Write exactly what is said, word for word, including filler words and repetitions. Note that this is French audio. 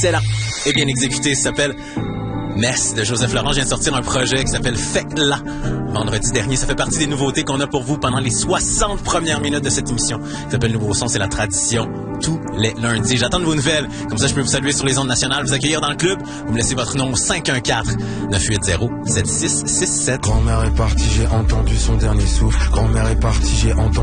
excellent et bien exécuté. Ça s'appelle Mess de Joseph Laurent. Je viens de sortir un projet qui s'appelle Fais-la vendredi dernier. Ça fait partie des nouveautés qu'on a pour vous pendant les soixante premières minutes de cette émission. Ça s'appelle Nouveau Son, c'est la tradition tous les lundis. J'attends de vos nouvelles. Comme ça, je peux vous saluer sur les ondes nationales, vous accueillir dans le club. Vous me laissez votre nom au cinq un quatre, neuf huit zéro, sept six six sept. Grand-mère est partie, j'ai entendu son dernier souffle. Grand-mère est partie, j'ai entendu